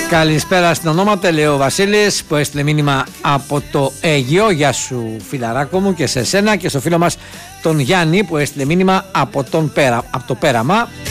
Καλησπέρα στην ονόματα, λέει ο Βασίλης που έστειλε μήνυμα από το Αίγυο. Γεια σου φιλαράκο μου και σε σένα, και στο φίλο μας τον Γιάννη που έστειλε μήνυμα από το Πέραμα.